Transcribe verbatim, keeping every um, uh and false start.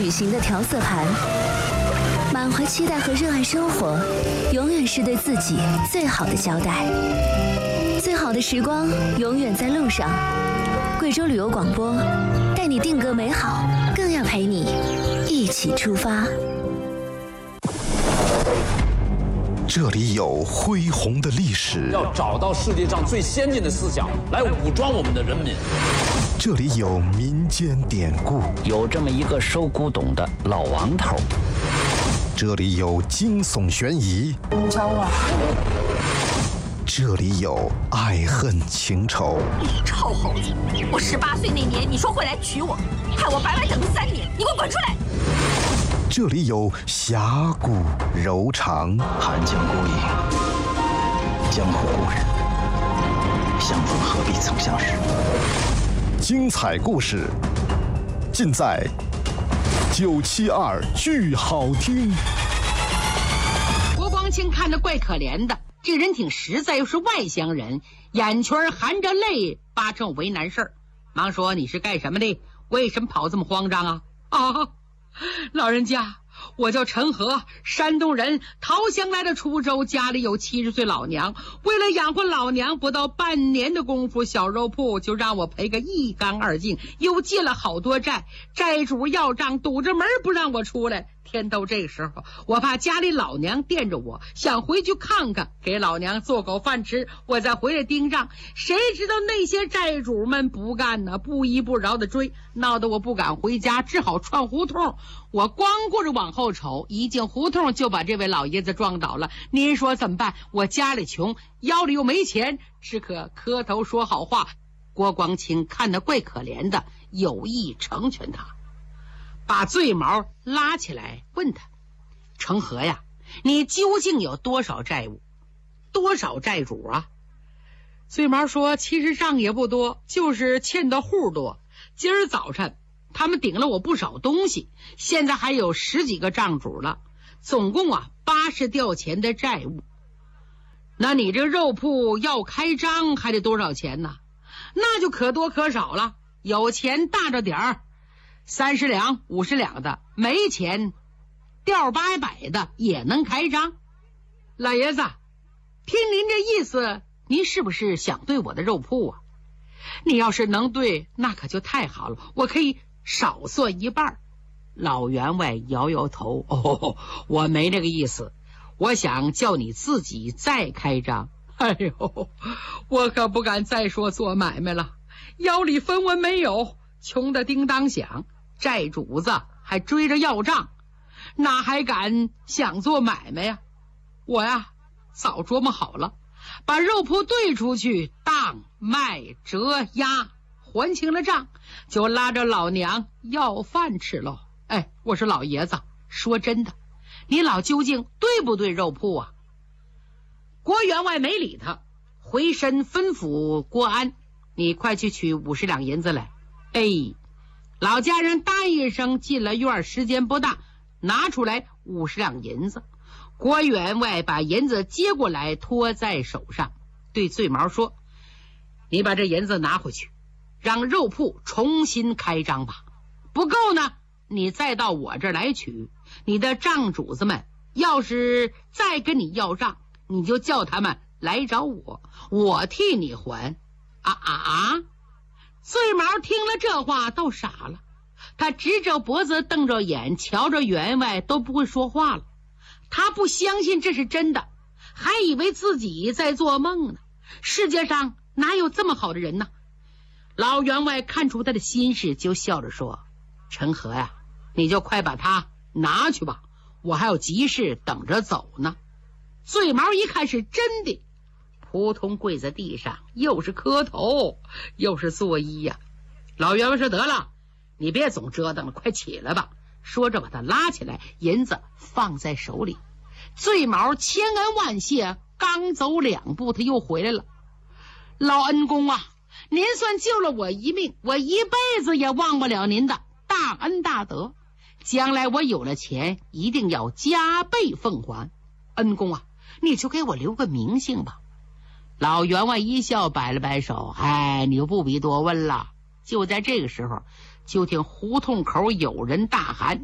旅行的调色盘，满怀期待和热爱生活，永远是对自己最好的交代。最好的时光永远在路上。贵州旅游广播，带你定格美好，更要陪你一起出发。 这里有恢宏的历史， 要找到世界上最先进的思想来武装我们的人民。 这里有民间典故， 有这么一个收古董的老王头。 这里有惊悚悬疑， 你找我？ 这里有爱恨情仇。 你臭猴子！我十八岁那年你说会来娶我，害我白白等了三年，你给我滚出来！ 这里有侠骨柔肠， 寒江孤影，江湖故人，相逢何必曾相识。 精彩故事尽在九七二剧好听。 郭光清看着怪可怜的，这个人挺实在，又是外乡人，眼圈含着泪，八成为难事儿。忙说：“你是干什么的？为什么跑这么慌张啊？”啊，老人家，我叫陈和，山东人，逃乡来的滁州，家里有七十岁老娘，为了养活老娘，不到半年的功夫，小肉铺就让我赔个一干二净，又借了好多债，债主要账，堵着门不让我出来。天都这个时候，我怕家里老娘惦着我，想回去看看，给老娘做口饭吃，我再回来盯账。谁知道那些债主们不干呢，不依不饶的追，闹得我不敢回家，只好串胡同。我光顾着往后瞅，一进胡同就把这位老爷子撞倒了。您说怎么办？我家里穷，腰里又没钱，只可磕头说好话。郭光清看得怪可怜的，有意成全他，把醉毛拉起来问他：“成和呀，你究竟有多少债务，多少债主啊？”醉毛说：“其实账也不多，就是欠的户多。今儿早晨他们顶了我不少东西，现在还有十几个账主了，总共啊八十吊钱的债务。那你这肉铺要开张还得多少钱呢？那就可多可少了，有钱大着点儿，三十两五十两的，没钱吊八百的也能开张。老爷子，听您这意思，您是不是想对我的肉铺啊？你要是能对，那可就太好了，我可以少算一半。”老员外摇摇头：“哦，我没这个意思，我想叫你自己再开张。”哎呦，我可不敢再说做买卖了，腰里分文没有，穷得叮当响，债主子还追着要账，哪还敢想做买卖呀？我呀早琢磨好了，把肉铺兑出去，当卖折押还清了账，就拉着老娘要饭吃喽。哎，我说老爷子，说真的，你老究竟对不对肉铺啊？郭员外没理他，回身吩咐郭安：“你快去取五十两银子来。”哎，老家人答应一声，进了院，时间不大，拿出来五十两银子。郭员外把银子接过来，托在手上，对醉毛说：“你把这银子拿回去，让肉铺重新开张吧。不够呢，你再到我这儿来取。你的账主子们要是再跟你要账，你就叫他们来找我，我替你还。”啊啊啊！醉毛听了这话倒傻了，他直着脖子瞪着眼，瞧着员外都不会说话了。他不相信这是真的，还以为自己在做梦呢。世界上哪有这么好的人呢？老员外看出他的心事，就笑着说：“陈和呀，你就快把他拿去吧，我还有急事等着走呢。”醉毛一看是真的，扑通跪在地上，又是磕头又是作揖呀。老员外说：“得了，你别总折腾了，快起来吧。”说着把他拉起来，银子放在手里。醉毛千恩万谢，刚走两步他又回来了。“老恩公啊，您算救了我一命，我一辈子也忘不了您的大恩大德，将来我有了钱一定要加倍奉还。恩公啊，你就给我留个名姓吧。”老员外一笑，摆了摆手：“哎，你就不必多问了。”就在这个时候，就听胡同口有人大喊：